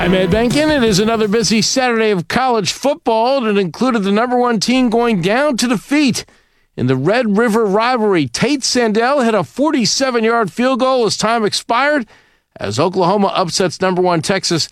I'm Ed Benkin. It is another busy Saturday of college football. It included the number one team going down to defeat in the Red River rivalry. Tate Sandell hit a 47-yard field goal as time expired as Oklahoma upsets number one Texas